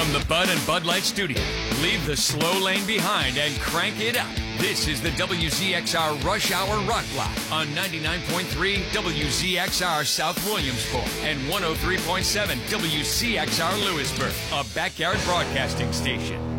From the Bud and Bud Light studio, leave the slow lane behind and crank it up. This is the WZXR Rush Hour Rock Block on 99.3 WZXR South Williamsport and 103.7 WCXR Lewisburg, a backyard broadcasting station.